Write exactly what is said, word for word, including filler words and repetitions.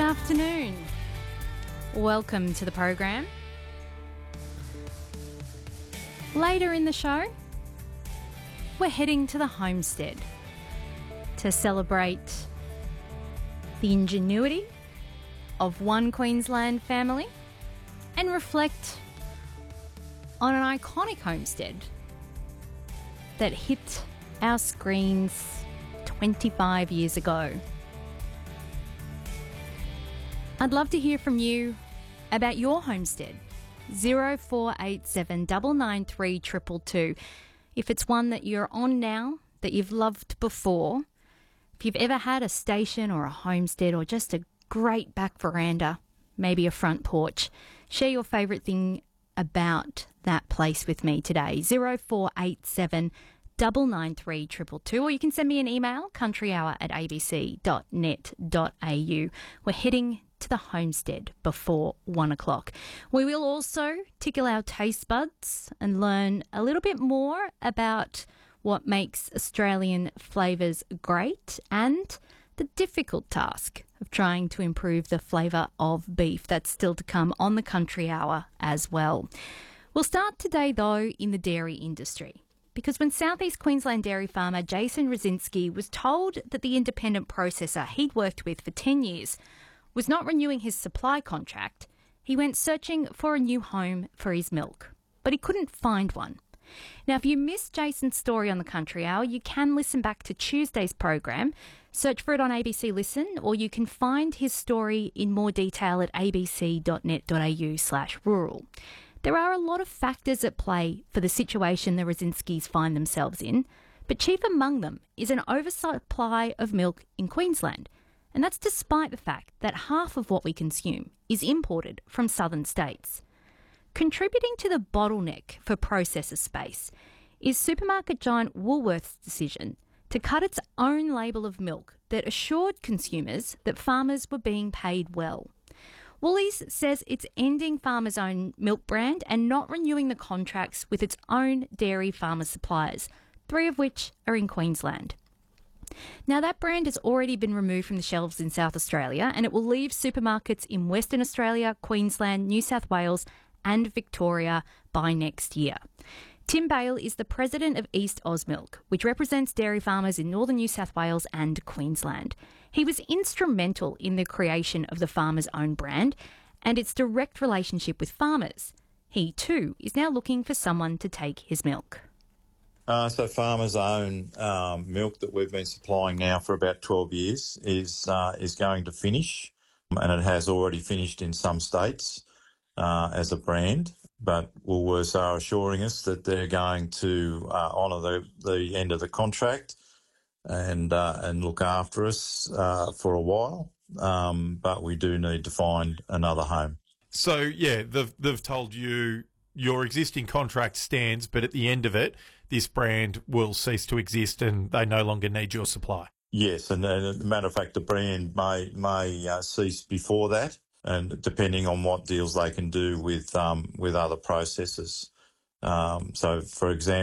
afternoon. Welcome to the program. Later in the show, we're heading to the homestead to celebrate the ingenuity of one Queensland family and reflect on an iconic homestead that hit our screens twenty-five years ago. I'd love to hear from you about your homestead. zero four eight seven nine nine three two two two. If it's one that you're on now, that you've loved before, if you've ever had a station or a homestead or just a great back veranda, maybe a front porch, share your favourite thing about that place with me today. zero four eight seven nine nine three two two two, or you can send me an email, countryhour at a b c dot net dot a u. We're heading to the homestead before one o'clock. We will also tickle our taste buds and learn a little bit more about what makes Australian flavours great and the difficult task of trying to improve the flavour of beef. That's still to come on the Country Hour as well. We'll start today, though, in the dairy industry, because when South East Queensland dairy farmer Jason Rosinski was told that the independent processor he'd worked with for ten years was not renewing his supply contract, he went searching for a new home for his milk, but he couldn't find one. Now, if you missed Jason's story on the Country Hour, you can listen back to Tuesday's program, search for it on A B C Listen, or you can find his story in more detail at a b c dot net dot a u slash rural. There are a lot of factors at play for the situation the Rosinskis find themselves in, but chief among them is an oversupply of milk in Queensland. And that's despite the fact that half of what we consume is imported from southern states. Contributing to the bottleneck for processor space is supermarket giant Woolworth's decision to cut its own label of milk that assured consumers that farmers were being paid well. Woolies says it's ending Farmers' Own milk brand and not renewing the contracts with its own dairy farmer suppliers, three of which are in Queensland. Now, that brand has already been removed from the shelves in South Australia, and it will leave supermarkets in Western Australia, Queensland, New South Wales and Victoria by next year. Tim Bale is the president of East Ausmilk, which represents dairy farmers in northern New South Wales and Queensland. He was instrumental in the creation of the Farmers' Own brand and its direct relationship with farmers. He, too, is now looking for someone to take his milk. Uh, so Farmers' Own um, milk that we've been supplying now for about twelve years is uh, is going to finish, and it has already finished in some states uh, as a brand. But Woolworths are assuring us that they're going to uh, honour the, the end of the contract and uh, and look after us uh, for a while. Um, but we do need to find another home. So, yeah, they've, they've told you your existing contract stands, but at the end of it, this brand will cease to exist and they no longer need your supply. Yes, and, and as a matter of fact, the brand may may uh, cease before that, and depending on what deals they can do with um, with other processors. Um, so, for example,